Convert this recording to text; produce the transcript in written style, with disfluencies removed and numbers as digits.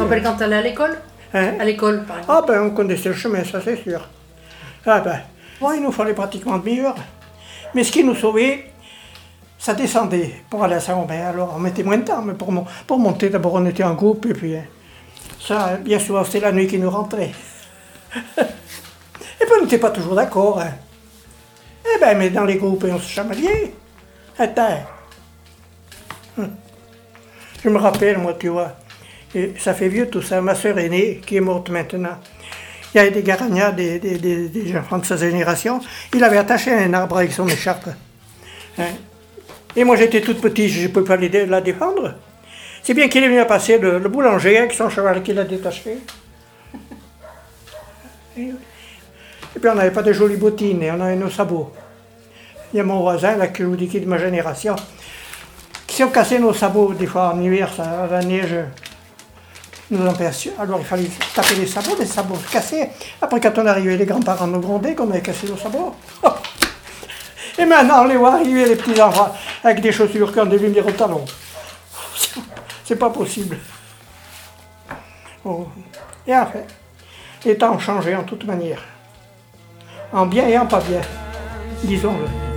rappelles quand t'allais à l'école? Hein? À l'école, par exemple. Ah ben on connaissait le chemin, ça c'est sûr. Ah ben, bon, il nous fallait pratiquement demi-heure. Mais ce qui nous sauvait, ça descendait pour aller à Saint-Omer. Alors on mettait moins de temps, mais pour monter, d'abord on était en groupe, et puis ça, bien souvent c'était la nuit qui nous rentrait. Et puis on n'était pas toujours d'accord. Hein. Eh ben, mais dans les groupes, on se chamaliait. Attends. Je me rappelle, moi, tu vois, et ça fait vieux tout ça, ma sœur aînée, qui est morte maintenant. Il y avait des Garagnats, des enfants de sa génération. Il avait attaché un arbre avec son écharpe. Hein. Et moi, j'étais toute petite, je ne pouvais pas la défendre. C'est bien qu'il est venu à passer le boulanger avec son cheval qu'il a détaché. Et puis on n'avait pas de jolies bottines, et on avait nos sabots. Il y a mon voisin, là, que je vous dis, qui est de ma génération, qui s'est cassé nos sabots, des fois en hiver, ça, la neige nous empêchait. Alors il fallait taper les sabots cassés. Après, quand on arrivait, les grands-parents nous grondaient qu'on avait cassé nos sabots. Et maintenant, on les voit arriver, les petits-enfants, avec des chaussures qui ont des lumières au talon. C'est pas possible. Oh. Et enfin, les temps ont changé en toute manière. En bien et en pas bien, disons-le.